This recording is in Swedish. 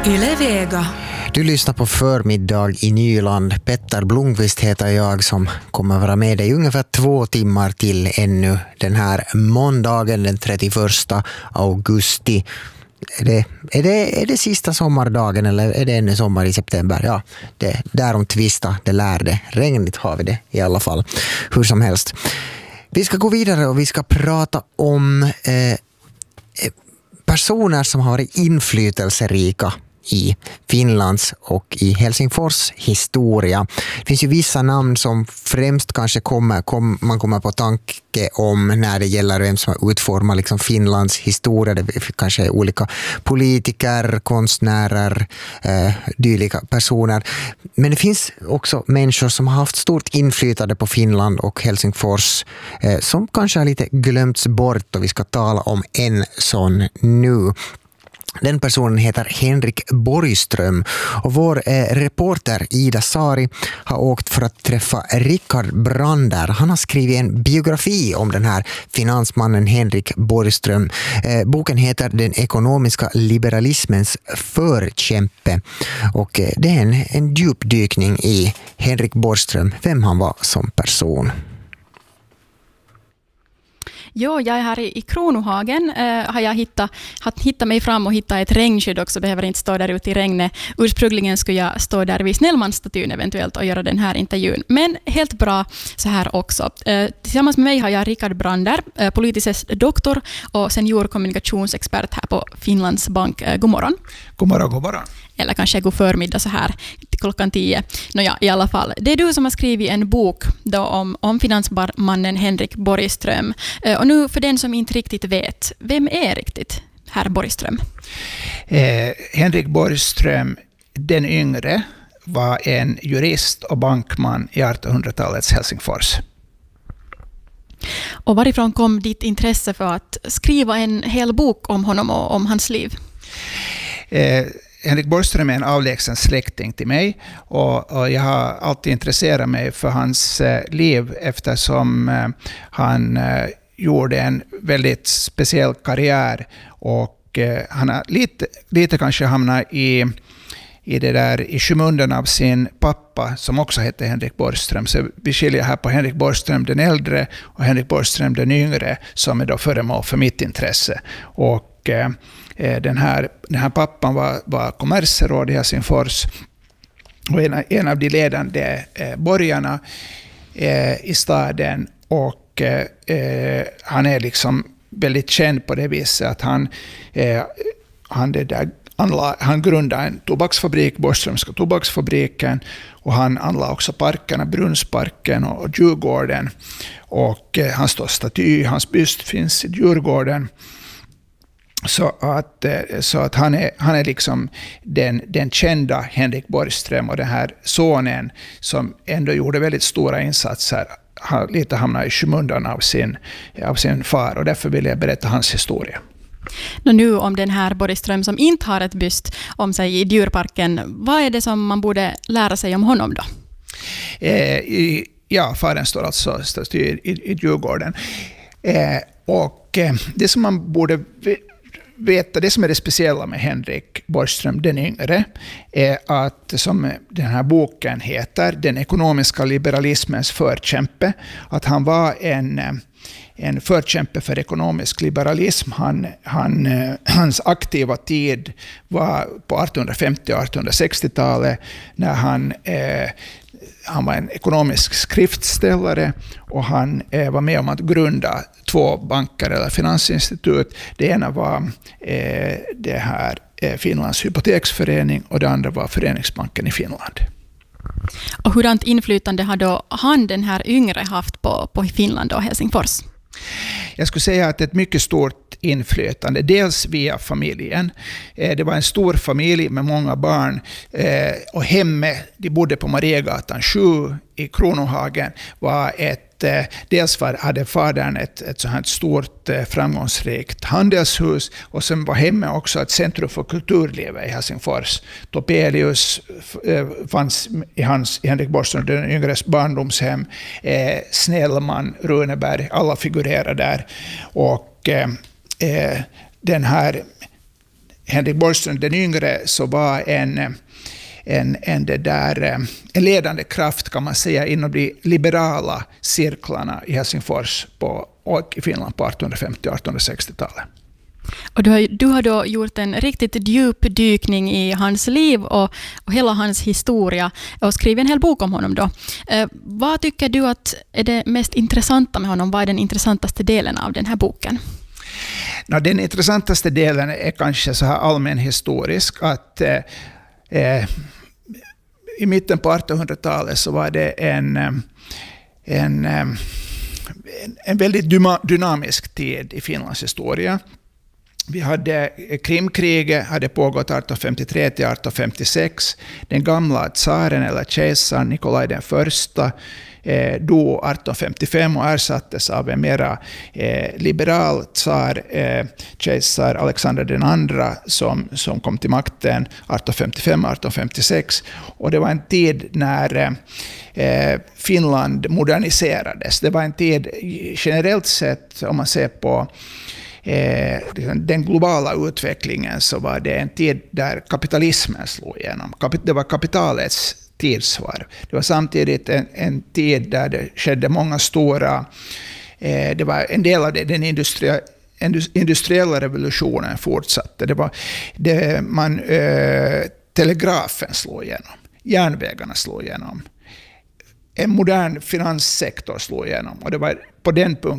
Yle Vega. Du lyssnar på Förmiddag i Nyland. Petter Blomqvist heter jag som kommer vara med dig ungefär 2 timmar till ännu den här måndagen den 31 augusti. Är det sista sommardagen eller är det ännu sommar i september? Ja, det därom tvista, det lär det. Regnigt har vi det i alla fall. Hur som helst. Vi ska gå vidare och vi ska prata om personer som har varit inflytelserika i Finlands och i Helsingfors historia. Det finns ju vissa namn som främst kanske man kommer på tanke om när det gäller vem som har utformat liksom Finlands historia. Det kanske är olika politiker, konstnärer, dylika personer. Men det finns också människor som har haft stort inflytande på Finland och Helsingfors som kanske har lite glömts bort, och vi ska tala om en sån nu. Den personen heter Henrik Borgström, och vår reporter Ida Sari har åkt för att träffa Richard Brander. Han har skrivit en biografi om den här finansmannen Henrik Borgström. Boken heter Den ekonomiska liberalismens förkämpe, och det är en djupdykning i Henrik Borgström, vem han var som person. Jo, jag är här i Kronohagen. Har jag hittat mig fram och hittat ett regnskydd också. Behöver inte stå där ute i regnet. Ursprungligen skulle jag stå där vid Snellmanstatyn eventuellt och göra den här intervjun. Men helt bra så här också. Tillsammans med mig har jag Richard Brander, politisk doktor och senior kommunikationsexpert här på Finlands bank. God morgon. God morgon, god morgon. Eller kanske god förmiddag så här klockan 10. Nåja, i alla fall. Det är du som har skrivit en bok då om finansmannen Henrik Borgström. Och nu för den som inte riktigt vet, vem är riktigt herr Borgström? Henrik Borgström den yngre var en jurist och bankman i 1800-talets Helsingfors. Och varifrån kom ditt intresse för att skriva en hel bok om honom och om hans liv? Henrik Borgström är en avlägsen släkting till mig, och jag har alltid intresserat mig för hans liv eftersom han gjorde en väldigt speciell karriär, och han har lite kanske hamnat i det där i skymundan av sin pappa som också hette Henrik Borgström. Så vi skiljer här på Henrik Borgström den äldre och Henrik Borgström den yngre som är då föremål för mitt intresse. Och den här pappan var kommersråd i Helsingfors och en av de ledande borgarna i staden, och han är liksom väldigt känd på det viset att han grundade en tobaksfabrik, Borgströmska tobaksfabriken, och han anlade också parkerna, Brunnsparken och Djurgården, och han står staty, hans byst finns i Djurgården. Så att han är liksom den kända Henrik Borgström, och den här sonen som ändå gjorde väldigt stora insatser har lite hamnat i skymundan av sin far, och därför vill jag berätta hans historia. Nu om den här Borgström som inte har ett byst om sig i Djurparken, vad är det som man borde lära sig om honom då? Faren står alltså i Djurgården. Och det som man borde veta, det som är det speciella med Henrik Borgström den yngre, är att, som den här boken heter, Den ekonomiska liberalismens förkämpe, att han var en förkämpe för ekonomisk liberalism. Hans aktiva tid var på 1850- och 1860-talet när han var en ekonomisk skriftställare, och han var med om att grunda 2 banker eller finansinstitut. Det ena var det här Finlands hypoteksförening, och det andra var Föreningsbanken i Finland. Och hurdant inflytande har då han, den här yngre, haft på Finland och Helsingfors? Jag skulle säga att ett mycket stort inflytande, dels via familjen. Det var en stor familj med många barn, och hemmet, de bodde på Mariegatan 7 i Kronohagen, var dels hade fadern ett så här stort framgångsrikt handelshus, och sen var hemmet också ett centrum för kulturlivet i Helsingfors. Topelius fanns i Henrik Borgström den yngres barndomshem, Snellman, Runeberg, alla figurerar där. Och den här Henrik Borgström den yngre så var en ledande kraft kan man säga inom de liberala cirklarna i Helsingfors och i Finland på 1850-1860-talet. Och du har då gjort en riktigt djup dykning i hans liv och hela hans historia och skrivit en hel bok om honom då. Vad tycker du att är det mest intressanta med honom? Vad är den intressantaste delen av den här boken? Den intressantaste delen är kanske så här allmän historisk att i mitten på 1800-talet så var det en väldigt dynamisk tid i Finlands historia. Vi hade Krimkriget hade pågått 1853 till 1856. Den gamla tsaren eller kejsaren Nikolaj den första dog 1855 och ersattes av en mera liberal tsar, kejsar Alexander den andra som kom till makten 1855-1856. Och det var en tid när Finland moderniserades. Det var en tid generellt sett, om man ser på den globala utvecklingen, så var det en tid där kapitalismen slog igenom. Det var kapitalets tidsvarv. Det var samtidigt en tid där det skedde många stora... Det var en del av den industriella revolutionen fortsatte. Telegrafen slog igenom. Järnvägarna slog igenom. En modern finanssektor slog igenom. Och det var på den punkten